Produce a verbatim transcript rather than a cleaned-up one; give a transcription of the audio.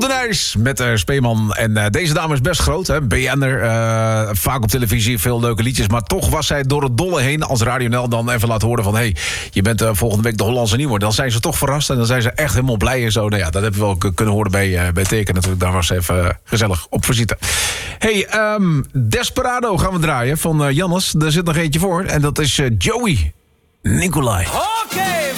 de Nijs met uh, Speeman. En uh, deze dame is best groot, hè? B N'er. Uh, vaak op televisie, veel leuke liedjes. Maar toch was zij door het dolle heen als Radio N L dan even laat horen van... hé, hey, je bent uh, volgende week de Hollandse Nieuwe. Dan zijn ze toch verrast en dan zijn ze echt helemaal blij en zo. Nou ja, dat hebben we ook kunnen horen bij, uh, bij Teken natuurlijk. Daar was ze even uh, gezellig op visite. Hey, um, Desperado gaan we draaien van uh, Jannes. Er zit nog eentje voor en dat is uh, Joey Nicolai. Oké!